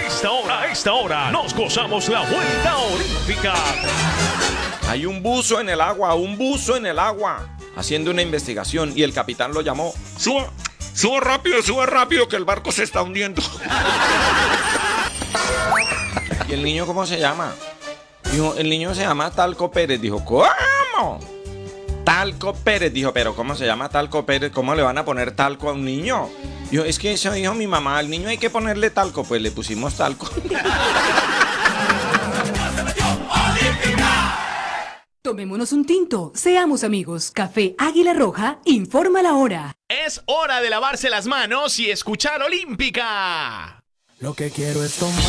A esta hora, nos gozamos la vuelta olímpica. Hay un buzo en el agua, haciendo una investigación y el capitán lo llamó. Suba rápido, que el barco se está hundiendo. ¿Y el niño cómo se llama? Dijo, el niño se llama Talco Pérez. Dijo, ¿cómo? Talco Pérez. Dijo, pero ¿cómo se llama Talco Pérez? ¿Cómo le van a poner talco a un niño? Dijo, es que eso dijo mi mamá, al niño hay que ponerle talco. Pues le pusimos talco. Tomémonos un tinto, seamos amigos. Café Águila Roja informa la hora. Es hora de lavarse las manos y escuchar Olímpica. Lo que quiero es tomar.